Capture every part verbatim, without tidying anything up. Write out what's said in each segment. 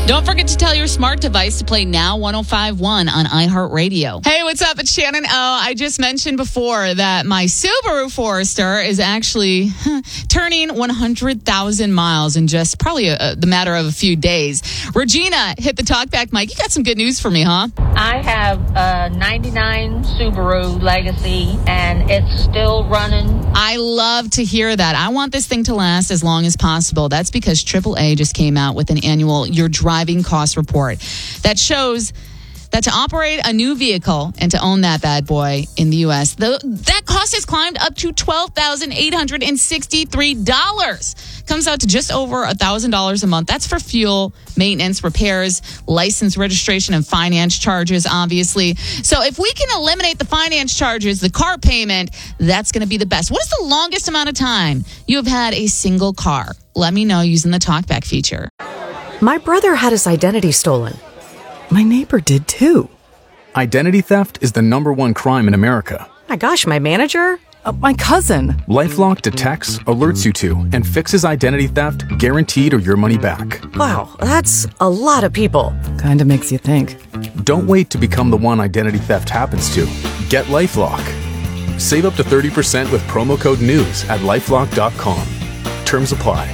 Don't forget to tell your smart device to play Now one oh five point one on iHeartRadio. Hey, what's up? It's Shannon O. I just mentioned before that my Subaru Forester is actually huh, turning one hundred thousand miles in just probably a, a, the matter of a few days. Regina, hit the talkback mic. You got some good news for me, huh? I have a ninety-nine Subaru Legacy, and it's still running. I love to hear that. I want this thing to last as long as possible. That's because triple A just came out with an annual Your Driving Cost Report that shows that to operate a new vehicle and to own that bad boy in the U S, the, that cost has climbed up to twelve thousand eight hundred sixty-three dollars. Comes out to just over one thousand dollars a month. That's for fuel, maintenance, repairs, license, registration, and finance charges, obviously. So if we can eliminate the finance charges, the car payment, that's going to be the best. What is the longest amount of time you have had a single car? Let me know using the TalkBack feature. My brother had his identity stolen. My neighbor did too. Identity theft is the number one crime in America. My gosh, my manager? Uh, my cousin. LifeLock detects, alerts you to, and fixes identity theft guaranteed or your money back. Wow, that's a lot of people. Kinda makes you think. Don't wait to become the one identity theft happens to. Get LifeLock. Save up to thirty percent with promo code NEWS at lifelock dot com. Terms apply.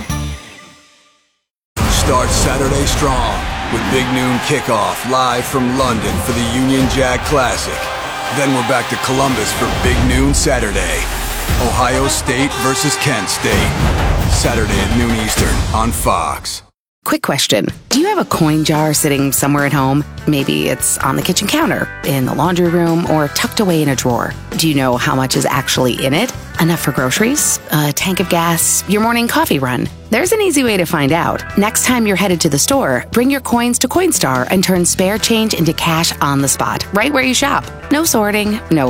Start Saturday strong with Big Noon Kickoff live from London for the Union Jack Classic. Then we're back to Columbus for Big Noon Saturday. Ohio State versus Kent State. Saturday at noon Eastern on Fox. Quick question. Do you have a coin jar sitting somewhere at home? Maybe it's on the kitchen counter, in the laundry room, or tucked away in a drawer. Do you know how much is actually in it? Enough for groceries, a tank of gas, your morning coffee run? There's an easy way to find out. Next time you're headed to the store, bring your coins to Coinstar and turn spare change into cash on the spot, right where you shop. No sorting, no